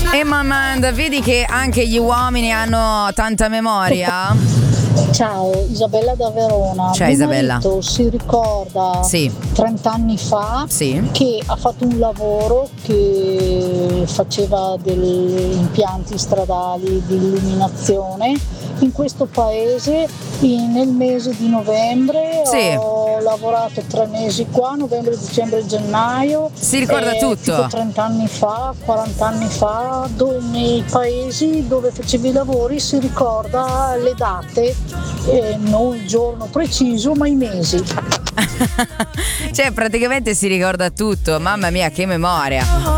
E mamma, vedi che anche gli uomini hanno tanta memoria? Ciao, Isabella da Verona. Ciao Mio Isabella. marito si ricorda Sì. 30 anni fa Sì. che ha fatto un lavoro che faceva degli impianti stradali di illuminazione in questo paese nel mese di novembre. Sì. Ho lavorato 3 mesi qua, novembre, dicembre, gennaio. Si ricorda tutto. Tipo 30 anni fa, 40 anni fa, nei paesi dove facevi i lavori si ricorda le date, non il giorno preciso ma i mesi. Cioè praticamente si ricorda tutto. Mamma mia, che memoria.